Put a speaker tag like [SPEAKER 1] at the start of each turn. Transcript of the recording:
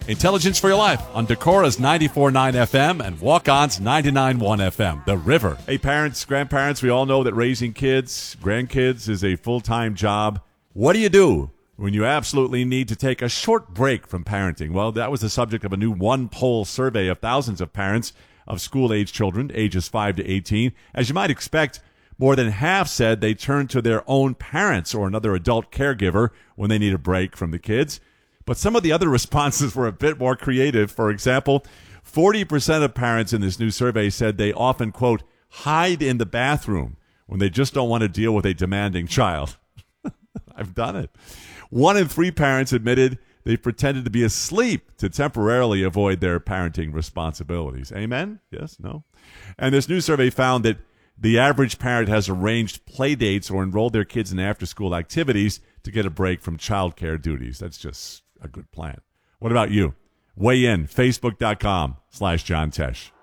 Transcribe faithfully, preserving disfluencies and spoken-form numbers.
[SPEAKER 1] Intelligence for Your Life on Decora's ninety-four point nine F M and Walk-On's ninety-nine point one F M, The River. Hey, parents, grandparents, we all know that raising kids, grandkids, is a full-time job. What do you do when you absolutely need to take a short break from parenting? Well, that was the subject of a new one-poll survey of thousands of parents of school-age children, ages five to eighteen. As you might expect, more than half said they turn to their own parents or another adult caregiver when they need a break from the kids. But some of the other responses were a bit more creative. For example, forty percent of parents in this new survey said they often, quote, hide in the bathroom when they just don't want to deal with a demanding child. I've done it. One in three parents admitted they pretended to be asleep to temporarily avoid their parenting responsibilities. Amen? Yes? No? And this new survey found that the average parent has arranged play dates or enrolled their kids in after-school activities to get a break from childcare duties. That's just a good plan. What about you? Weigh in, facebook.com slash John Tesh.